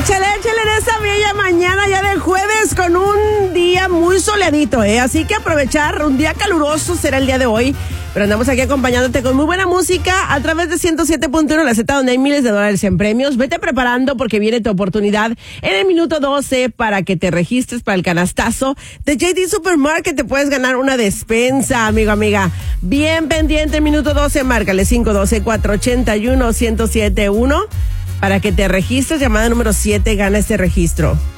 Échale en esa bella mañana ya del jueves con un día muy soleadito, Así que aprovechar, un día caluroso será el día de hoy. Pero andamos aquí acompañándote con muy buena música a través de 107.1 La Z, donde hay miles de dólares en premios. Vete preparando porque viene tu oportunidad en el minuto 12 para que te registres para el canastazo de JD Supermarket. Te puedes ganar una despensa, amiga. Bien pendiente, minuto 12, márcale 512-481-1071 para que te registres. Llamada número 7, gana este registro.